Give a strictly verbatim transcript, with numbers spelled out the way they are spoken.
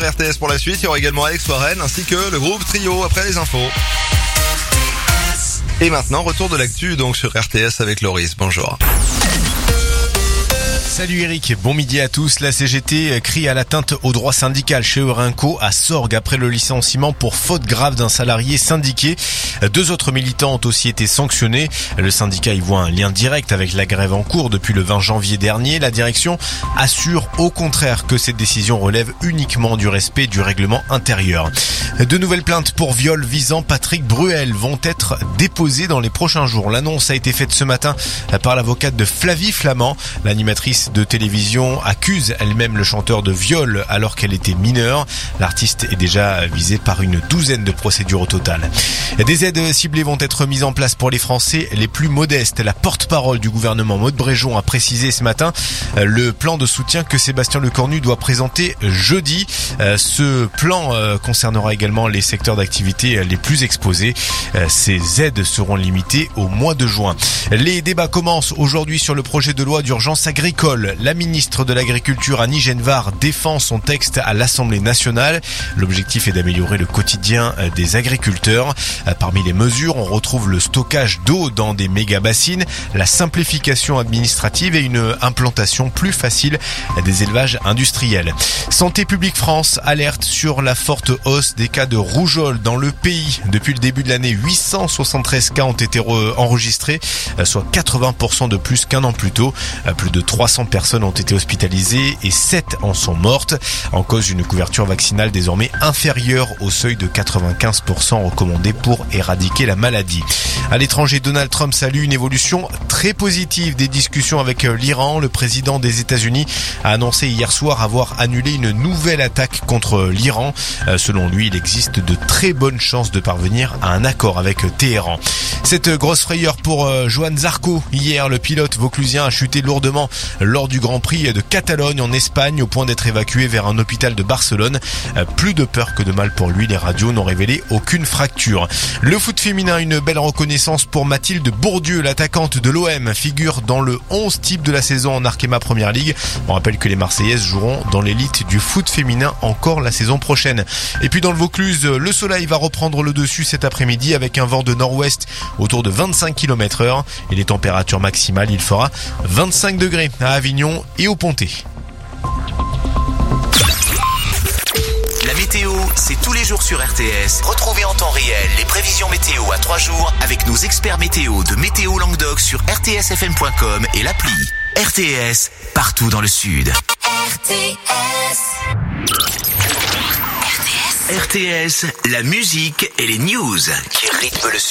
R T S pour la suite. Il y aura également Alex Warren ainsi que le groupe Trio après les infos. Et maintenant, retour de l'actu donc sur R T S avec Loris. Bonjour. Salut Eric, bon midi à tous. La C G T crie à l'atteinte au droit syndical chez Eurenco à Sorgues après le licenciement pour faute grave d'un salarié syndiqué. Deux autres militants ont aussi été sanctionnés. Le syndicat y voit un lien direct avec la grève en cours depuis le vingt janvier dernier. La direction assure au contraire que cette décision relève uniquement du respect du règlement intérieur. De nouvelles plaintes pour viol visant Patrick Bruel vont être déposées dans les prochains jours. L'annonce a été faite ce matin par l'avocate de Flavie Flamand. L'animatrice de télévision accuse elle-même le chanteur de viol alors qu'elle était mineure. L'artiste est déjà visé par une douzaine de procédures au total. Des aides ciblées vont être mises en place pour les Français les plus modestes. La porte-parole du gouvernement Maud Bréjon a précisé ce matin le plan de soutien que Sébastien Lecornu doit présenter jeudi. Ce plan concernera également les secteurs d'activité les plus exposés. Ces aides seront limitées au mois de juin. Les débats commencent aujourd'hui sur le projet de loi d'urgence agricole. La ministre de l'Agriculture, Annie Genevard, défend son texte à l'Assemblée nationale. L'objectif est d'améliorer le quotidien des agriculteurs. Parmi les mesures, on retrouve le stockage d'eau dans des méga-bassines, la simplification administrative et une implantation plus facile des élevages industriels. Santé publique France alerte sur la forte hausse des cas de rougeole dans le pays. Depuis le début de l'année, huit cent soixante-treize cas ont été enregistrés, soit quatre-vingts pour cent de plus qu'un an plus tôt. Plus de trois cents personnes ont été hospitalisées et sept en sont mortes. En cause une couverture vaccinale désormais inférieure au seuil de quatre-vingt-quinze pour cent recommandé pour éradiquer la maladie. À l'étranger, Donald Trump salue une évolution très positive des discussions avec l'Iran. Le président des États-Unis a annoncé hier soir avoir annulé une nouvelle attaque contre l'Iran. Selon lui, il existe de très bonnes chances de parvenir à un accord avec Téhéran. Cette grosse frayeur pour Joan Zarco. Hier, le pilote vauclusien a chuté lourdement lors du Grand Prix de Catalogne en Espagne au point d'être évacué vers un hôpital de Barcelone. Plus de peur que de mal pour lui, les radios n'ont révélé aucune fracture. Le foot féminin, une belle reconnaissance pour Mathilde Bourdieu, l'attaquante de l'O M, figure dans le onze type de la saison en Arkema Première Ligue. On rappelle que les Marseillaises joueront dans l'élite du foot féminin encore la saison prochaine. Et puis dans le Vaucluse, le soleil va reprendre le dessus cet après-midi avec un vent de nord-ouest autour de vingt-cinq kilomètres heure et les températures maximales, il fera vingt-cinq degrés à Avignon et au Pontet. La météo, c'est tous les jours sur R T S. Retrouvez en temps réel les prévisions météo à trois jours avec nos experts météo de Météo Languedoc sur r t s f m point com et l'appli. R T S, partout dans le sud. R T S. R T S, la musique et les news qui rythment le sud.